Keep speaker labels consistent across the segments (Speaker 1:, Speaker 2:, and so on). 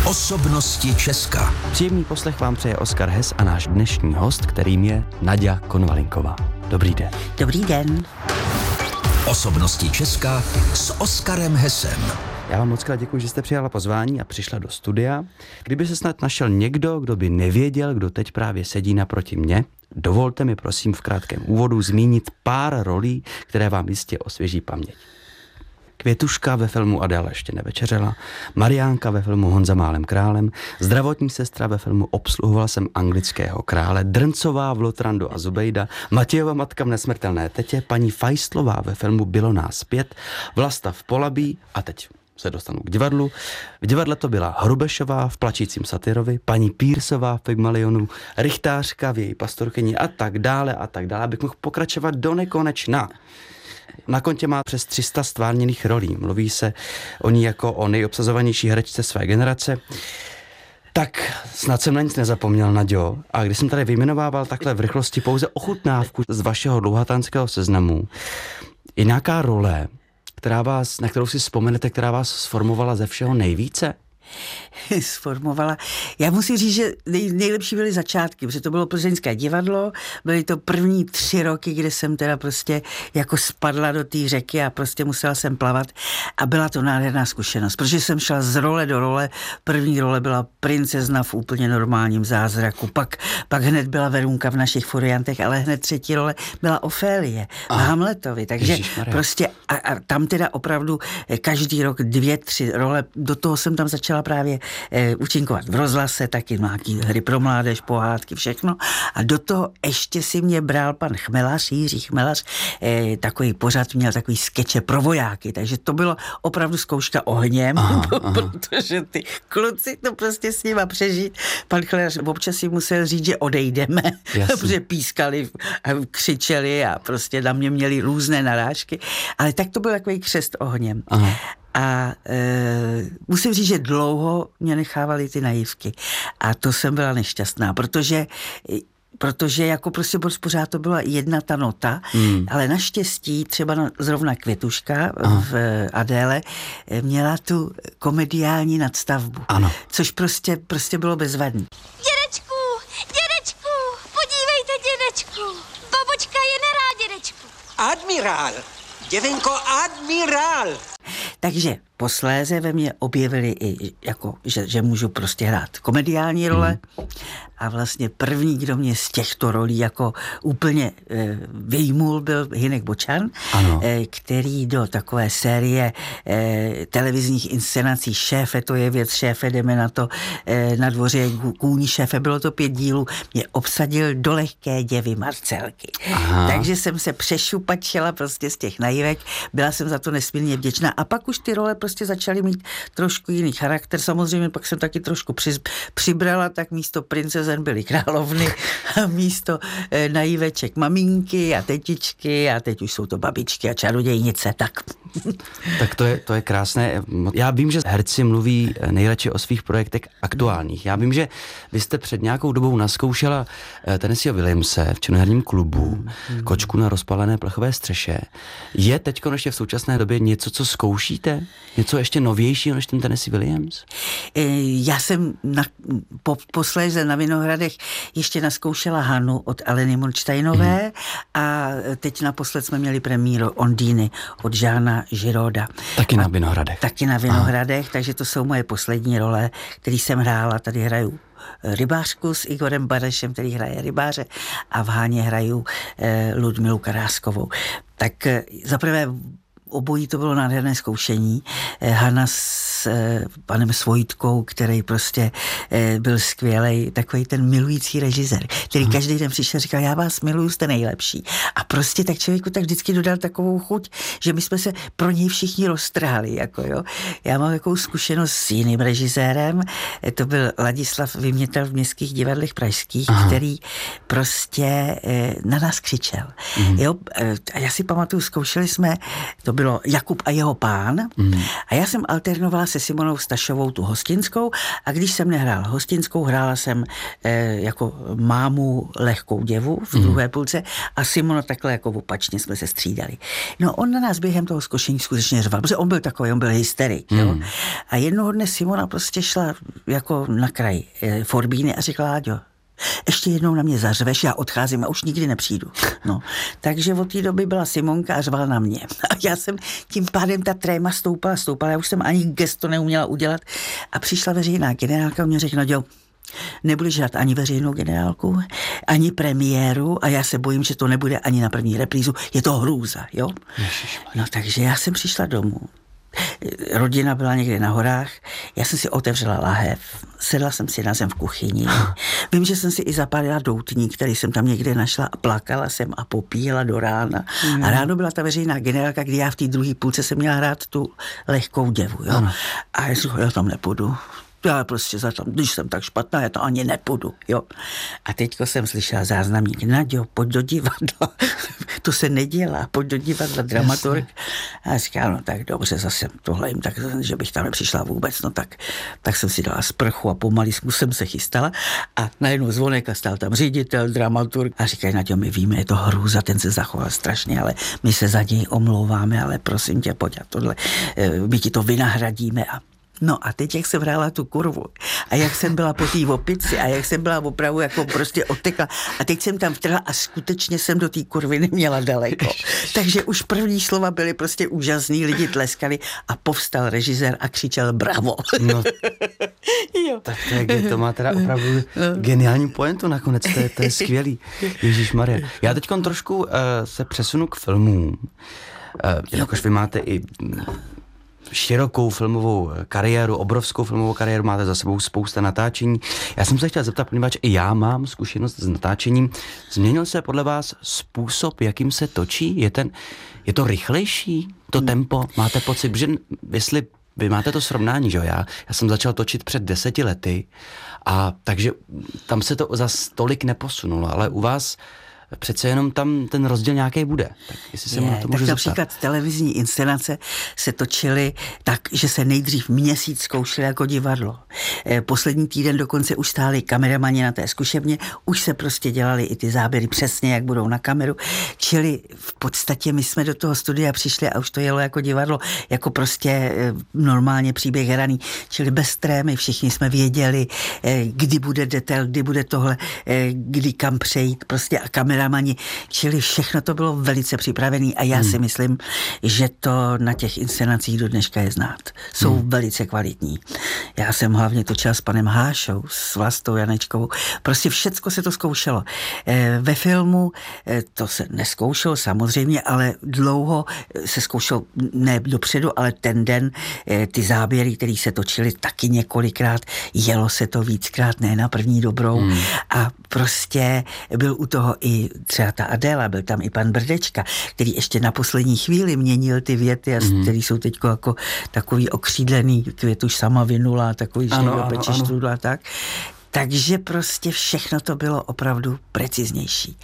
Speaker 1: Osobnosti Česka.
Speaker 2: Příjemný poslech vám přeje Oskar Hess a náš dnešní host, kterým je Naďa Konvalinková. Dobrý den.
Speaker 3: Dobrý den.
Speaker 1: Osobnosti Česka s Oskarem Hessem.
Speaker 2: Já vám moc krát děkuji, že jste přijala pozvání a přišla do studia. Kdyby se snad našel někdo, kdo by nevěděl, kdo teď právě sedí naproti mě, dovolte mi prosím v krátkém úvodu zmínit pár rolí, které vám jistě osvěží paměť. Květuška ve filmu Adéla ještě nevečeřela, Mariánka ve filmu Honza málem králem, zdravotní sestra ve filmu Obsluhoval jsem anglického krále, Drncová v Lotrandu a Zubejda, Matějova matka v Nesmrtelné tetě, paní Feistlová ve filmu Bylo nás 5, Vlasta v Polabí a teď se dostanu k divadlu. V divadle to byla Hrubešová v Plačícím satyrovi, paní Pírsová v Pygmalionu, Rychtářka v Její pastorkyni a tak dále, abych mohl pokračovat do nekonečna. Na kontě má přes 300 stvárněných rolí. Mluví se o ní jako o nejobsazovanější herečce své generace. Tak snad jsem na nic nezapomněl, Naďo. A když jsem tady vyjmenovával takhle v rychlosti pouze ochutnávku z vašeho dlouhatánského seznamu, je nějaká role, na kterou si vzpomenete, která vás sformovala ze všeho nejvíce?
Speaker 3: Sformovala. Já musím říct, že nejlepší byly začátky, protože to bylo plzeňské divadlo, byly to první 3 roky, kde jsem teda prostě jako spadla do té řeky a prostě musela jsem plavat a byla to nádherná zkušenost, protože jsem šla z role do role. První role byla princezna v úplně normálním zázraku, pak hned byla Verunka v Našich furiantech, ale hned 3. role byla Ofélie v Hamletovi, takže prostě a tam teda opravdu každý rok 2-3 role, do toho jsem tam začala právě účinkovat v rozhlase, taky nějaký hry pro mládež, pohádky, všechno. A do toho ještě si mě bral pan Chmelař, Jiří Chmelař, takový pořad měl takový skeče pro vojáky, takže to bylo opravdu zkouška ohněm, protože ty kluci to prostě s nima přežít. Pan Chmelař občas si musel říct, že odejdeme, protože pískali, křičeli a prostě na mě měli různé narážky, ale tak to byl takový křest ohněm. Aha. A musím říct, že dlouho mě nechávali ty naivky. A to jsem byla nešťastná, protože jako prostě pořád to byla jedna ta nota, ale naštěstí třeba zrovna Květuška v Adéle měla tu komediální nadstavbu. Ano. Což prostě bylo bezvadný.
Speaker 4: Dědečku, podívejte, dědečku. Babočka je nerá, dědečku.
Speaker 5: Admirál, děvenko, admirál.
Speaker 3: Takže posléze ve mně objevili i, jako, že můžu prostě hrát komediální role a vlastně první, kdo mě z těchto rolí jako úplně vyjmul, byl Hynek Bočan, který do takové série televizních inscenací Šéfe, to je věc, šéfe, jdeme na to, na dvoře kůní šéfe, bylo to 5 dílů, mě obsadil do Lehké děvy Marcelky. Aha. Takže jsem se přešupačila prostě z těch naivek, byla jsem za to nesmírně vděčná a pak už ty role prostě začaly mít trošku jiný charakter. Samozřejmě pak jsem taky trošku přibrala, tak místo princezen byly královny a místo naiveček maminky a tetičky a teď už jsou to babičky a čarodějnice, tak.
Speaker 2: Tak to je krásné. Já vím, že herci mluví nejradši o svých projektech aktuálních. Já vím, že vy jste před nějakou dobou naskoušela Tennesseeho Williamse v Činoherním klubu, Kočku na rozpalené plechové střeše. Je teďko ještě v současné době něco, co zkoušíte? Něco ještě novějšího než ten Tennessee Williams?
Speaker 3: Já jsem posléze na Vinohradech ještě naskoušela Hanu od Aleny Murčtajnové a teď naposled jsme měli premiéru Ondýny od Žána Žiroda.
Speaker 2: Taky na Vinohradech.
Speaker 3: Taky na Vinohradech, takže to jsou moje poslední role, které jsem hrála. Tady hraju rybářku s Igorem Barešem, který hraje rybáře, a v Háně hraju Ludmilu Karáskovou. Tak zaprvé obojí to bylo nádherné zkoušení. Hana s panem Svojtkou, který prostě byl skvělej, takový ten milující režisér, který každý den přišel a říkal, já vás miluju, jste nejlepší. A prostě tak člověku tak vždycky dodal takovou chuť, že my jsme se pro něj všichni roztrhali. Jako jo. Já mám takovou zkušenost s jiným režisérem, to byl Ladislav Vymětal v Městských divadlech pražských, který prostě na nás křičel. Jo? A já si pamatuju, zkoušeli jsme, to byl bylo Jakub a jeho pán a já jsem alternovala se Simonou Stašovou tu hostinskou a když jsem nehrála hostinskou, hrála jsem jako mámu lehkou děvu v druhé půlce a Simona takhle jako opačně jsme se střídali. No on na nás během toho zkoušení skutečně řval, protože on byl takový, on byl hysterik. Jo? A jednoho dne Simona prostě šla jako na kraj Forbíny a řekla: Láďo, ještě jednou na mě zařveš, já odcházím a už nikdy nepřijdu. No, takže od té doby byla Simonka a řvala na mě. A já jsem tím pádem ta tréma stoupala, já už jsem ani gesto neuměla udělat a přišla veřejná generálka a mě řekla: Naďo, nebudeš hrát ani veřejnou generálku, ani premiéru a já se bojím, že to nebude ani na první reprízu. Je to hrůza, jo? No takže já jsem přišla domů. Rodina byla někde na horách, já jsem si otevřela lahev, sedla jsem si na zem v kuchyni. Vím, že jsem si i zapálila doutník, který jsem tam někde našla a plakala jsem a popíjela do rána. A ráno byla ta veřejná generálka, kdy já v té druhé půlce jsem měla hrát tu lehkou děvu. Jo? A já říkala: já tam nepůjdu. Já prostě když jsem tak špatná, já to ani nepůjdu, jo. A teďko jsem slyšela záznamník: Naďo, pojď do divadla. To se nedělá, pojď do divadla, dramaturg. A já říkám: no tak dobře, zase tohle jim tak, že bych tam nepřišla vůbec, no tak jsem si dala sprchu a pomalísku jsem se chystala a najednou zvonek a stál tam ředitel, dramaturg a říkají: Naďo, my víme, je to hrůza, ten se zachoval strašně, ale my se za něj omlouváme, ale prosím tě, pojď a tohle, my ti to vynahradíme. No a teď, jak jsem hrála tu kurvu a jak jsem byla po té opici a jak jsem byla opravdu jako prostě odtekla a teď jsem tam vtrhla a skutečně jsem do té kurvy neměla daleko. Takže už první slova byly prostě úžasný, lidi tleskali a povstal režisér a křičel: bravo.
Speaker 2: No,
Speaker 3: jo.
Speaker 2: Tak to má teda opravdu geniální pointu nakonec, to je skvělý. Ježišmarja. Já teď trošku se přesunu k filmům. Jakož vy máte i širokou filmovou kariéru, obrovskou filmovou kariéru, máte za sebou spousta natáčení. Já jsem se chtěl zeptat, poněvadž i já mám zkušenost s natáčením. Změnil se podle vás způsob, jakým se točí? Je to rychlejší, to tempo? Máte pocit, že jestli vy máte to srovnání, že jo? Já jsem začal točit před 10 lety a takže tam se to zas tolik neposunulo, ale u vás přece jenom tam ten rozdíl nějaký bude. Tak jestli se na to můžu
Speaker 3: tak například televizní inscenace se točily tak, že se nejdřív měsíc zkoušely jako divadlo. Poslední týden dokonce už stáli kameramani na té zkušebně, už se prostě dělali i ty záběry přesně, jak budou na kameru. Čili v podstatě my jsme do toho studia přišli a už to jelo jako divadlo, jako prostě normálně příběh hraný. Čili bez trémy, všichni jsme věděli, kdy bude detail, kdy bude tohle, kdy kam přejít, prostě a kameramani, čili všechno to bylo velice připravené a já si myslím, že to na těch inscenacích do dneška je znát. Jsou velice kvalitní. Já jsem hlavně točila s panem Hášou, s Vlastou Janečkovou. Prostě všecko se to zkoušelo. Ve filmu to se neskoušelo samozřejmě, ale dlouho se zkoušelo, ne dopředu, ale ten den ty záběry, které se točily taky několikrát, jelo se to víckrát, ne na první dobrou a prostě byl u toho i třeba ta Adéla, byl tam i pan Brdečka, který ještě na poslední chvíli měnil ty věty, který jsou teď jako takový okřídlený, květ už sama vynula, takový, že do peče štrůdla, tak. Takže prostě všechno to bylo opravdu preciznější.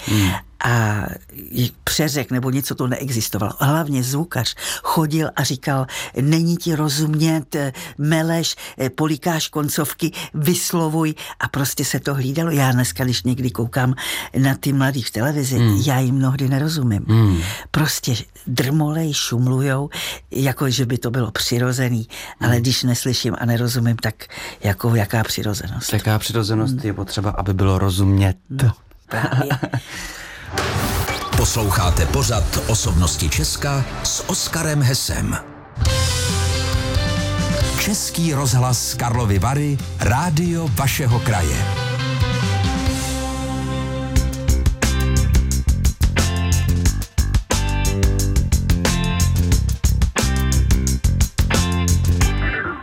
Speaker 3: A přeřek nebo něco to neexistovalo. Hlavně zvukař chodil a říkal: není ti rozumět, meleš, polikáš koncovky, vyslovuj a prostě se to hlídalo. Já dneska, když někdy koukám na ty mladý v televizi, já jim mnohdy nerozumím. Prostě drmolej, šumlujou, jako že by to bylo přirozený, ale když neslyším a nerozumím, tak jako jaká přirozenost?
Speaker 2: Jaká přirozenost je potřeba, aby bylo rozumět?
Speaker 3: No, právě.
Speaker 1: Posloucháte pořad Osobnosti Česka s Oskarem Hesem. Český rozhlas Karlovy Vary, rádio vašeho kraje.